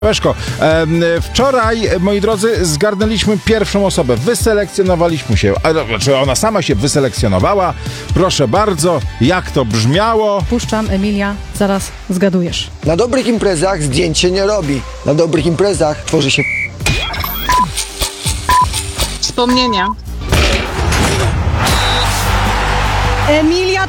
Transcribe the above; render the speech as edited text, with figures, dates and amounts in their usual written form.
Leszko, wczoraj, moi drodzy, zgarnęliśmy pierwszą osobę, wyselekcjonowaliśmy się, znaczy ona sama się wyselekcjonowała, proszę bardzo, jak to brzmiało? Puszczam, Emilia, zaraz zgadujesz. Na dobrych imprezach zdjęć się nie robi. Na dobrych imprezach tworzy się Wspomnienia. Emilia,